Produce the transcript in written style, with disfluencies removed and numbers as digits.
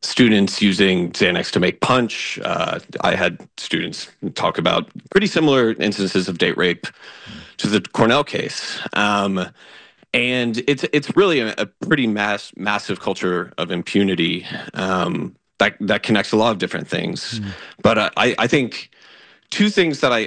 students using Xanax to make punch. I had students talk about pretty similar instances of date rape to the Cornell case. And it's really a pretty massive culture of impunity that connects a lot of different things. But I think two things that